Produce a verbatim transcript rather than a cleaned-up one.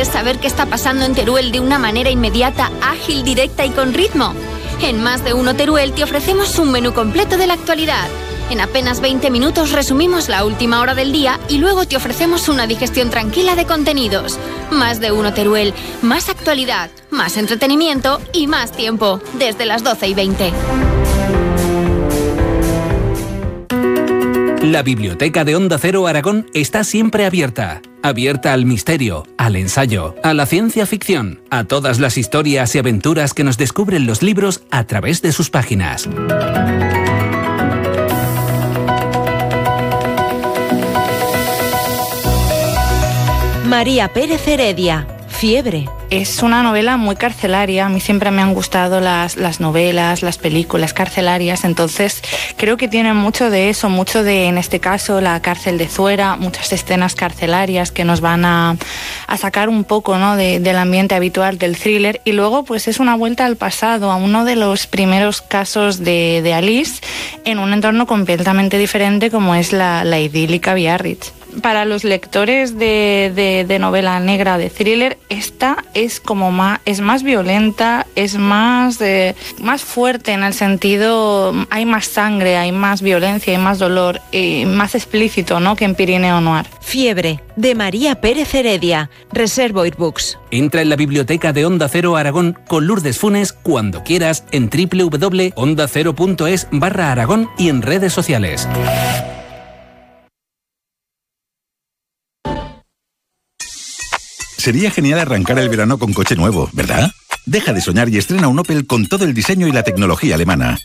¿Quieres saber qué está pasando en Teruel de una manera inmediata, ágil, directa y con ritmo? En Más de Uno Teruel te ofrecemos un menú completo de la actualidad. En apenas veinte minutos resumimos la última hora del día y luego te ofrecemos una digestión tranquila de contenidos. Más de Uno Teruel, más actualidad, más entretenimiento y más tiempo, desde las doce y veinte. La biblioteca de Onda Cero Aragón está siempre abierta. Abierta al misterio, al ensayo, a la ciencia ficción, a todas las historias y aventuras que nos descubren los libros a través de sus páginas. María Pérez Heredia, Fiebre. Es una novela muy carcelaria. A mí siempre me han gustado las, las novelas, las películas carcelarias, entonces creo que tiene mucho de eso, mucho de, en este caso, la cárcel de Zuera, muchas escenas carcelarias que nos van a, a sacar un poco, ¿no?, de, del ambiente habitual del thriller. Y luego pues es una vuelta al pasado, a uno de los primeros casos de, de Alice, en un entorno completamente diferente como es la, la idílica Biarritz. Para los lectores de, de, de novela negra, de thriller, esta es como más, es más violenta, es más, eh, más fuerte en el sentido, hay más sangre, hay más violencia, hay más dolor, y más explícito, ¿no?, que en Pirineo Noir. Fiebre, de María Pérez Heredia, Reservoir Books. Entra en la biblioteca de Onda Cero Aragón con Lourdes Funes cuando quieras en doble u doble u doble u punto onda cero punto es barra Aragón y en redes sociales. Sería genial arrancar el verano con coche nuevo, ¿verdad? Deja de soñar y estrena un Opel con todo el diseño y la tecnología alemana.